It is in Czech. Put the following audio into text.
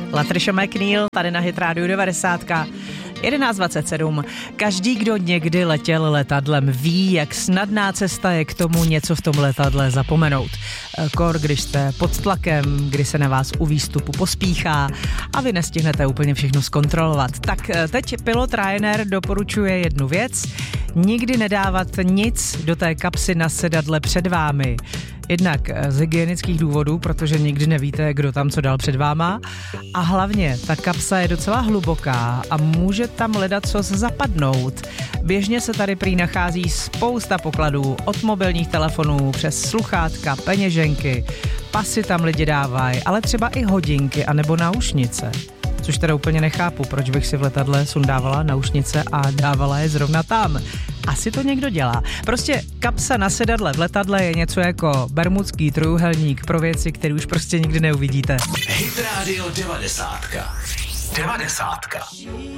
Latricia McNeil tady na Hit Radio 90. 11:27. Každý, kdo někdy letěl letadlem, ví, jak snadná cesta je k tomu něco v tom letadle zapomenout. Kor, když jste pod tlakem, kdy se na vás u výstupu pospíchá a vy nestihnete úplně všechno zkontrolovat. Tak teď pilot Ryanair doporučuje jednu věc. Nikdy nedávat nic do té kapsy na sedadle před vámi. Jednak z hygienických důvodů, protože nikdy nevíte, kdo tam co dal před váma. A hlavně, ta kapsa je docela hluboká a může tam ledacos zapadnout. Běžně se tady prý nachází spousta pokladů, od mobilních telefonů přes sluchátka, peněženky. Pasy tam lidi dávají, ale třeba i hodinky anebo náušnice. Což teda úplně nechápu, proč bych si v letadle sundávala náušnice a dávala je zrovna tam. Asi to někdo dělá. Prostě kapsa na sedadle v letadle je něco jako bermudský trojúhelník pro věci, které už prostě nikdy neuvidíte. Hit Radio 90.